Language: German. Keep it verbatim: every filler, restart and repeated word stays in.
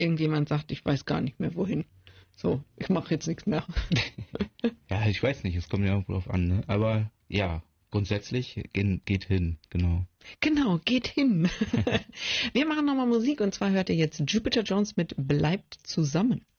irgendjemand sagt, ich weiß gar nicht mehr wohin. So, ich mache jetzt nichts mehr. Ja, ich weiß nicht, es kommt ja auch drauf an, ne? Aber ja, grundsätzlich geht, geht hin, genau. Genau, geht hin. Wir machen nochmal Musik und zwar hört ihr jetzt Jupiter Jones mit Bleibt zusammen.